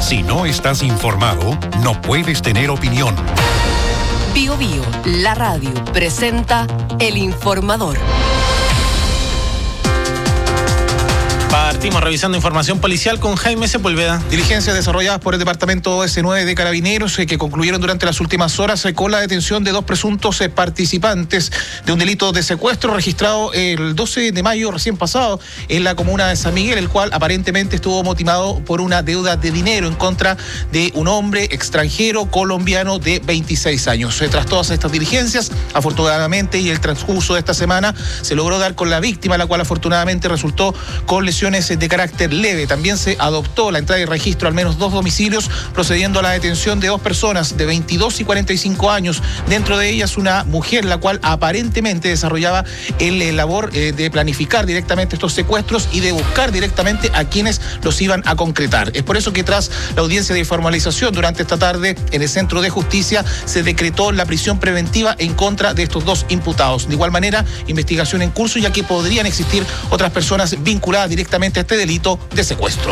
Si no estás informado, no puedes tener opinión. Bio Bio, la radio, presenta El Informador. Partimos revisando información policial con Jaime Sepúlveda. Diligencias desarrolladas por el Departamento S9 de Carabineros que concluyeron durante las últimas horas con la detención de dos presuntos participantes de un delito de secuestro registrado el 12 de mayo recién pasado en la comuna de San Miguel, el cual aparentemente estuvo motivado por una deuda de dinero en contra de un hombre extranjero colombiano de 26 años. Tras todas estas diligencias, afortunadamente, y el transcurso de esta semana, se logró dar con la víctima, la cual afortunadamente resultó con lesiones de carácter leve. También se adoptó la entrada y registro al menos 2 domicilios, procediendo a la detención de 2 personas de 22 y 45 años, dentro de ellas una mujer, la cual aparentemente desarrollaba el labor de planificar directamente estos secuestros y de buscar directamente a quienes los iban a concretar. Es por eso que tras la audiencia de formalización durante esta tarde en el Centro de Justicia se decretó la prisión preventiva en contra de estos 2 imputados. De igual manera, investigación en curso, ya que podrían existir otras personas vinculadas directamente a este delito de secuestro.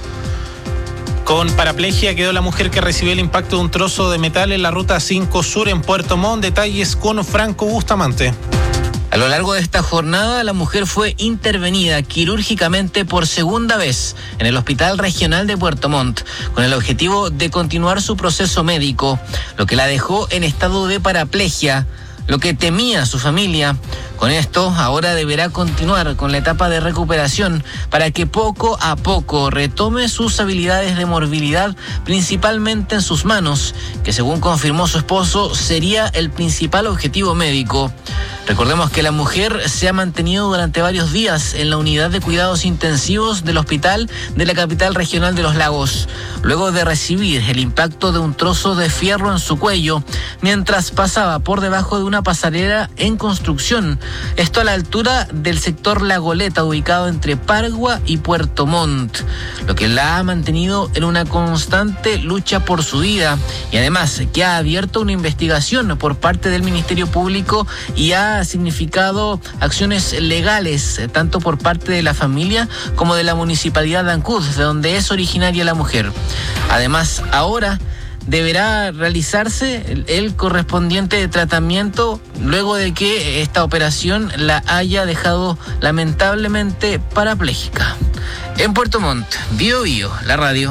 Con paraplegia quedó la mujer que recibió el impacto de un trozo de metal en la ruta 5 Sur en Puerto Montt. Detalles con Franco Bustamante. A lo largo de esta jornada, la mujer fue intervenida quirúrgicamente por segunda vez en el Hospital Regional de Puerto Montt, con el objetivo de continuar su proceso médico, lo que la dejó en estado de paraplegia, lo que temía su familia. Con esto, ahora deberá continuar con la etapa de recuperación para que poco a poco retome sus habilidades de movilidad, principalmente en sus manos, que según confirmó su esposo, sería el principal objetivo médico. Recordemos que la mujer se ha mantenido durante varios días en la unidad de cuidados intensivos del hospital de la capital regional de Los Lagos, luego de recibir el impacto de un trozo de fierro en su cuello, mientras pasaba por debajo de una pasarela en construcción. Esto a la altura del sector La Goleta, ubicado entre Pargua y Puerto Montt, lo que la ha mantenido en una constante lucha por su vida, y además que ha abierto una investigación por parte del Ministerio Público y ha significado acciones legales, tanto por parte de la familia como de la Municipalidad de Ancud, de donde es originaria la mujer. Además, ahora deberá realizarse el correspondiente tratamiento luego de que esta operación la haya dejado lamentablemente parapléjica. En Puerto Montt, Bio Bio, la radio.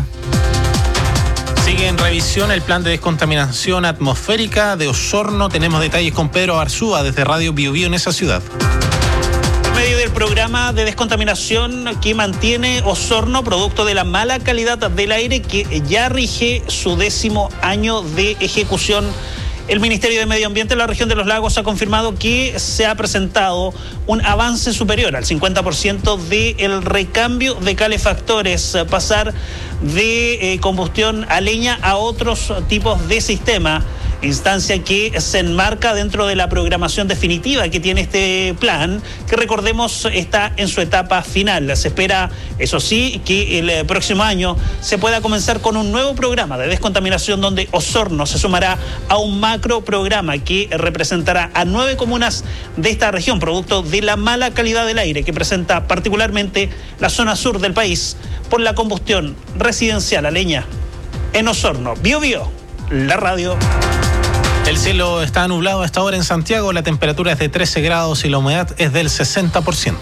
Sigue en revisión el plan de descontaminación atmosférica de Osorno. Tenemos detalles con Pedro Arzúa desde Radio Bio Bio en esa ciudad. Medio del programa de descontaminación que mantiene Osorno, producto de la mala calidad del aire que ya rige su 10º año de ejecución. El Ministerio de Medio Ambiente de la región de Los Lagos ha confirmado que se ha presentado un avance superior al 50% del recambio de calefactores, pasar de combustión a leña a otros tipos de sistema, instancia que se enmarca dentro de la programación definitiva que tiene este plan, que recordemos está en su etapa final. Se espera, eso sí, que el próximo año se pueda comenzar con un nuevo programa de descontaminación donde Osorno se sumará a un macro programa que representará a 9 comunas de esta región, producto de la mala calidad del aire que presenta particularmente la zona sur del país por la combustión residencial a leña. En Osorno, Bio Bio, la radio. El cielo está nublado a esta hora en Santiago, la temperatura es de 13 grados y la humedad es del 60%.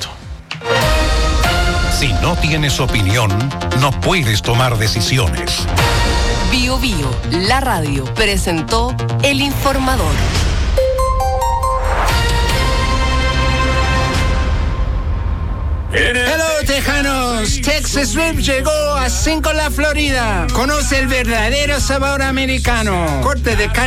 Si no tienes opinión, no puedes tomar decisiones. Bio Bio, la radio, presentó El Informador. Hello, tejanos. Texas Rib llegó a 5 La Florida. Conoce el verdadero sabor americano. Corte de carne